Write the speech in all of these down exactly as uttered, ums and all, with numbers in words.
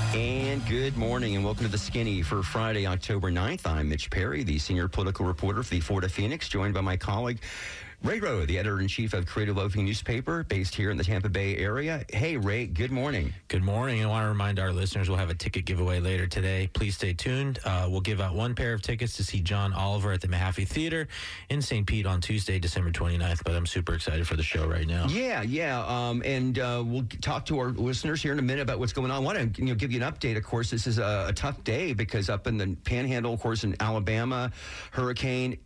And good morning and welcome to The Skinny for Friday, October ninth. I'm Mitch Perry, the senior political reporter for the Florida Phoenix, joined by my colleague Ray Rowe, the editor-in-chief of Creative Loafing newspaper based here in the Tampa Bay area. Hey, Ray, good morning. Good morning. I want to remind our listeners we'll have a ticket giveaway later today. Please stay tuned. Uh, we'll give out one pair of tickets to see John Oliver at the Mahaffey Theater in Saint Pete on Tuesday, December twenty-ninth, but I'm super excited for the show right now. Yeah, yeah, um, and uh, we'll talk to our listeners here in a minute about what's going on. I want to you know, give you an update. Of course, this is a, a tough day because up in the Panhandle, of course, in Alabama, Hurricane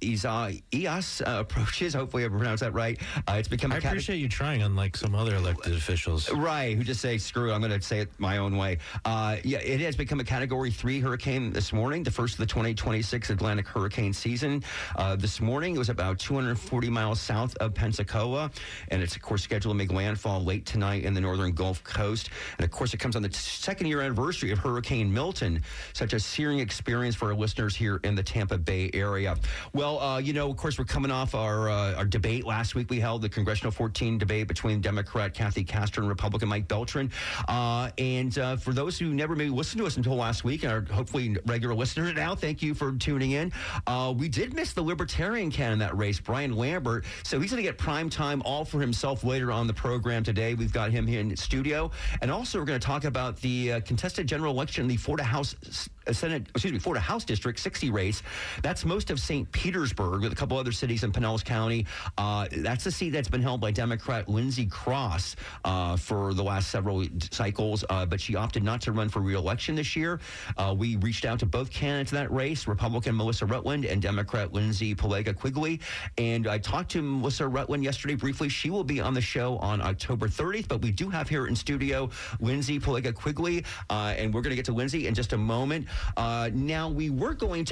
Isaias uh, approaches. Hopefully I pronounced that right. Uh, it's become. I a appreciate you trying, unlike some other elected officials. Right, who just say, screw it, I'm going to say it my own way. Uh, yeah, it has become a Category three hurricane this morning, the first of the twenty twenty-six Atlantic hurricane season. Uh, this morning, it was about two hundred forty miles south of Pensacola, and it's, of course, scheduled to make landfall late tonight in the northern Gulf Coast. And, of course, it comes on the second year anniversary of Hurricane Milton, such a searing experience for our listeners here in the Tampa Bay area. Well, uh, you know, of course, we're coming off our, uh, our debate last week. We held the Congressional fourteen debate between Democrat Kathy Castor and Republican Mike Beltran. Uh, and uh, for those who never maybe listened to us until last week and are hopefully regular listeners now, thank you for tuning in. Uh, we did miss the Libertarian candidate in that race, Brian Lambert. So he's going to get prime time all for himself later on the program today. We've got him here in the studio. And also we're going to talk about the uh, contested general election in the Florida House uh, Senate, excuse me, Florida House District sixty race. That's most of Saint Petersburg with a couple other cities in Pinellas County. Uh, that's a seat that's been held by Democrat Lindsey Cross uh, for the last several cycles, uh, but she opted not to run for re-election this year. Uh, we reached out to both candidates in that race, Republican Melissa Rutland and Democrat Lindsay Palega Quigley, and I talked to Melissa Rutland yesterday briefly. She will be on the show on October thirtieth, but we do have here in studio Lindsay Palega Quigley, uh, and we're going to get to Lindsay in just a moment. Uh, now, we were going to